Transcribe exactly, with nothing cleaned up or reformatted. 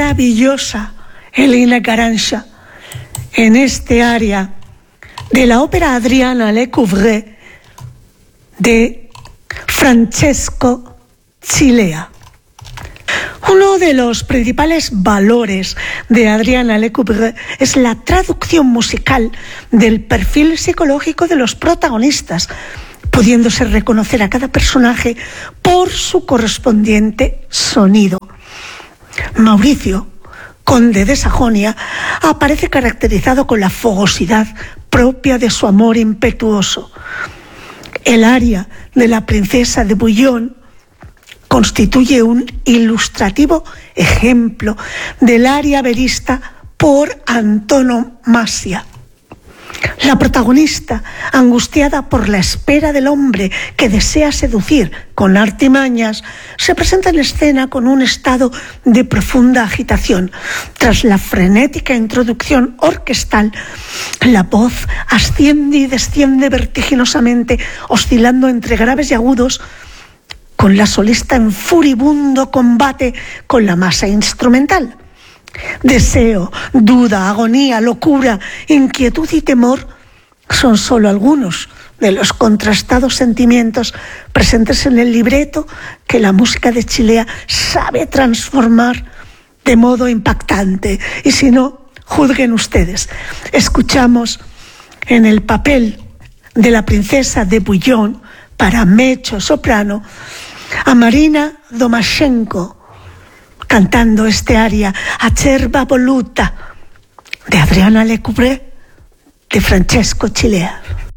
maravillosa Elena Garancha en este aria de la ópera Adriana Lecouvreur de Francesco Cilea. Uno de los principales valores de Adriana Lecouvreur es la traducción musical del perfil psicológico de los protagonistas, pudiéndose reconocer a cada personaje por su correspondiente sonido. Mauricio, conde de Sajonia, aparece caracterizado con la fogosidad propia de su amor impetuoso. El aria de la princesa de Bouillon constituye un ilustrativo ejemplo del aria verista por antonomasia. La protagonista, angustiada por la espera del hombre que desea seducir con artimañas, se presenta en escena con un estado de profunda agitación. Tras la frenética introducción orquestal, la voz asciende y desciende vertiginosamente, oscilando entre graves y agudos, con la solista en furibundo combate con la masa instrumental. Deseo, duda, agonía, locura, inquietud y temor son solo algunos de los contrastados sentimientos presentes en el libreto que la música de Cilea sabe transformar de modo impactante. Y si no, juzguen ustedes. Escuchamos en el papel de la princesa de Bouillon para mezzo soprano a Marina Domashenko cantando este aria Acerba voluta de Adriana Lecouvreur de Francesco Cilea.